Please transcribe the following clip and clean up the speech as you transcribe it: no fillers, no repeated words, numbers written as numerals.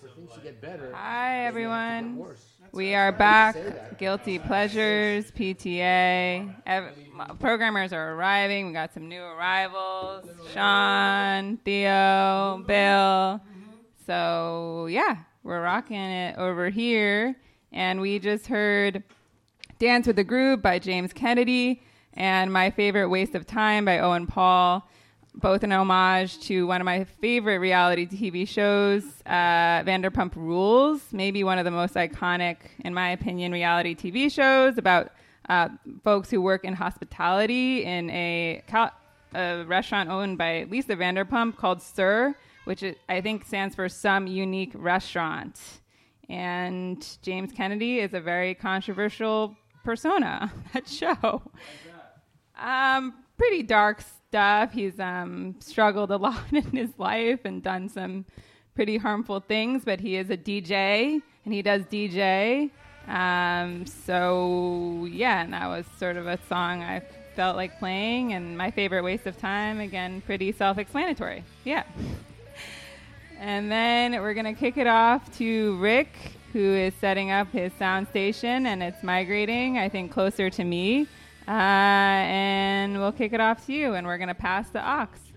things should get better. Hi, everyone. Worse. We are back. Guilty Pleasures, PTA. Programmers are arriving. We got some new arrivals. Sean, Theo, Bill. So, yeah, we're rocking it over here. And we just heard Dance with the Groove by James Kennedy and My Favorite Waste of Time by Owen Paul, both an homage to one of my favorite reality TV shows, Vanderpump Rules, maybe one of the most iconic, in my opinion, reality TV shows about folks who work in hospitality in a restaurant owned by Lisa Vanderpump called SUR, which I think stands for Some Unique Restaurant. And James Kennedy is a very controversial persona on that show. Pretty dark stuff. He's struggled a lot in his life and done some pretty harmful things, but he is a DJ, and he does DJ. So, yeah, and that was sort of a song I felt like playing, and My Favorite Waste of Time, again, pretty self-explanatory. Yeah. And then we're going to kick it off to Rick, who is setting up his sound station, and it's migrating, I think, closer to me. And we'll kick it off to you, and we're going to pass the aux.